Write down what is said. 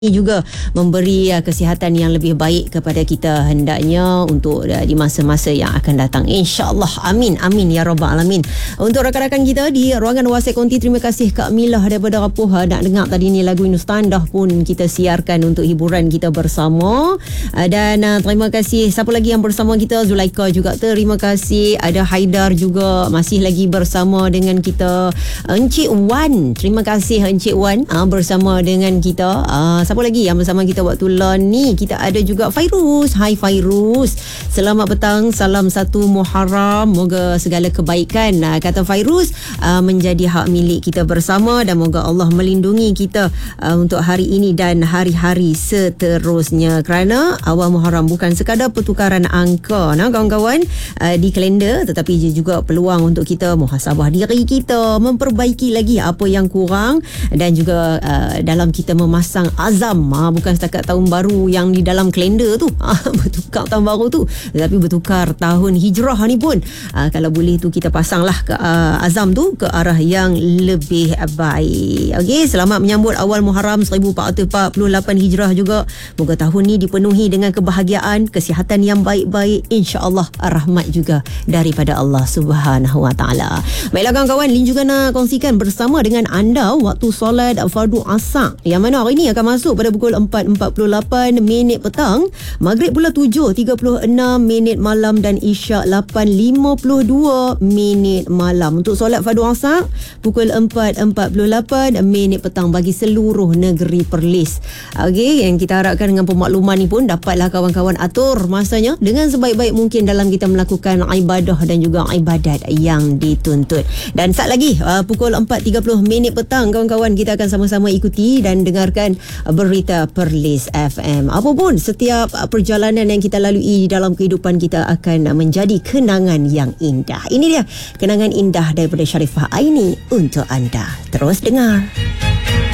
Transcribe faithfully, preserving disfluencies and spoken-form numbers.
juga memberi uh, kesihatan yang lebih baik kepada kita hendaknya untuk uh, di masa-masa yang akan datang, insya-Allah. Amin amin ya rabbal alamin. Untuk rakan-rakan kita di ruangan WhatsApp konti, terima kasih Kak Milah daripada Rapuh. Uh, nak dengar tadi ni lagu Inustandah pun kita siarkan untuk hiburan kita bersama. Uh, dan uh, terima kasih siapa lagi yang bersama kita, Zulaika juga terima kasih, ada Haidar juga masih lagi bersama dengan kita, Encik Wan, terima kasih Encik Wan uh, bersama dengan kita. Uh, Siapa lagi yang bersama kita waktu launch ni? Kita ada juga Fairuz. Hai Fairuz, selamat petang, salam satu Muharram, moga segala kebaikan, kata Fairuz, menjadi hak milik kita bersama dan moga Allah melindungi kita untuk hari ini dan hari-hari seterusnya, kerana awal Muharram bukan sekadar pertukaran angka nah kawan-kawan di kalender, tetapi juga peluang untuk kita muhasabah diri kita, memperbaiki lagi apa yang kurang, dan juga dalam kita memasang azam Ha, bukan setakat tahun baru yang di dalam kalender tu, ha, bertukar tahun baru tu, tetapi bertukar tahun hijrah ni pun, ha, kalau boleh tu kita pasanglah ke uh, azam tu ke arah yang lebih baik. Okey, selamat menyambut awal Muharram seribu empat ratus empat puluh lapan hijrah juga. Moga tahun ni dipenuhi dengan kebahagiaan, kesihatan yang baik-baik, insya-Allah, rahmat juga daripada Allah Subhanahu Wa Taala. Baiklah kawan-kawan, Lin juga nak kongsikan bersama dengan anda waktu solat fardu asar, yang mana hari ni akan masuk pada pukul empat empat puluh lapan minit petang, Maghrib pula tujuh tiga puluh enam minit malam, dan Isyak lapan lima puluh dua minit malam. Untuk solat fardu asar pukul empat empat puluh lapan minit petang bagi seluruh negeri Perlis. Okey, yang kita harapkan dengan pemakluman ni pun dapatlah kawan-kawan atur masanya dengan sebaik-baik mungkin dalam kita melakukan ibadah dan juga ibadat yang dituntut. Dan saat lagi uh, pukul empat tiga puluh minit petang kawan-kawan, kita akan sama-sama ikuti dan dengarkan berita Perlis F M. Apapun setiap perjalanan yang kita lalui dalam kehidupan kita akan menjadi kenangan yang indah. Ini dia kenangan indah daripada Sharifah Aini untuk anda. Terus dengar.